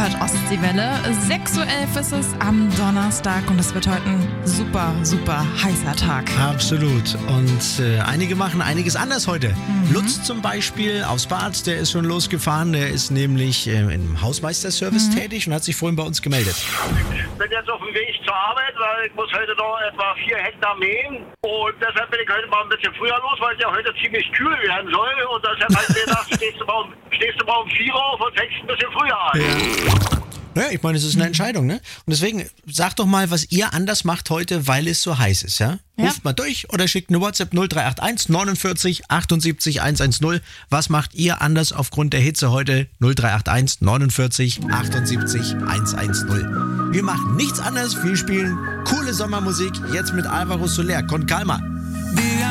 hört Ostseewelle. 6.11 Uhr ist es am Donnerstag und es wird heute ein super, super heißer Tag. Absolut. Und einige machen einiges anders heute. Lutz zum Beispiel aus Bad, der ist schon losgefahren. Der ist nämlich im Hausmeisterservice tätig und hat sich vorhin bei uns gemeldet. Ich bin jetzt auf dem Weg zur Arbeit, weil ich muss heute noch etwa 4 Hektar mähen. Und deshalb bin ich heute mal ein bisschen früher los, weil es ja heute ziemlich kühl werden soll. Und deshalb habe ich mir gedacht, stehst du mal um 4 auf und fängst ein bisschen früher an. Ja, ich meine, es ist eine Entscheidung, ne? Und deswegen, sagt doch mal, was ihr anders macht heute, weil es so heiß ist, ja? Ja. Ruft mal durch oder schickt eine WhatsApp 0381 49 78 110. Was macht ihr anders aufgrund der Hitze heute? 0381 49 78 110. Wir machen nichts anderes, wir spielen coole Sommermusik, jetzt mit Alvaro Soler, Con Calma.